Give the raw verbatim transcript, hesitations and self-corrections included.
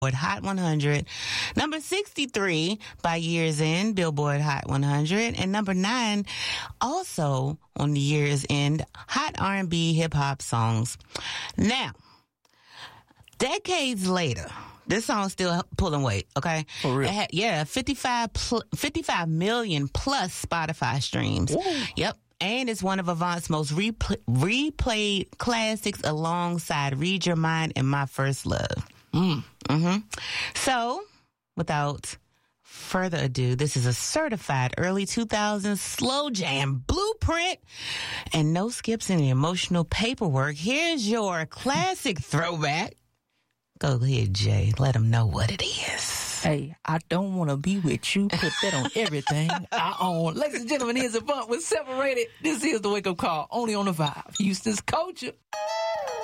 Hot one hundred. Number sixty-three by year's end, Billboard Hot one hundred. And number nine, also on the year's end, Hot R and B Hip Hop Songs. Now, decades later, this song's still pulling weight, okay? For real? It had, yeah, fifty-five, pl- fifty-five million plus Spotify streams. Ooh. Yep. And it's one of Avant's most repl- replayed classics alongside Read Your Mind and My First Love. Mm. Mm-hmm. So, without further ado, this is a certified early two thousands slow jam blueprint and no skips in the emotional paperwork. Here's your classic throwback. Go ahead, Jay. Let them know what it is. Hey, I don't want to be with you. Put that on everything I own. Ladies and gentlemen, here's Avant with Separated. This is the Wake Up Call, only on the Vibe. Houston's culture.